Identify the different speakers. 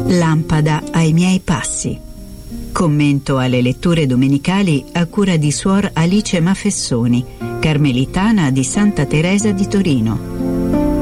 Speaker 1: Lampada ai miei passi. Commento alle letture domenicali a cura di Suor Alice Mafessoni, carmelitana di Santa Teresa di Torino.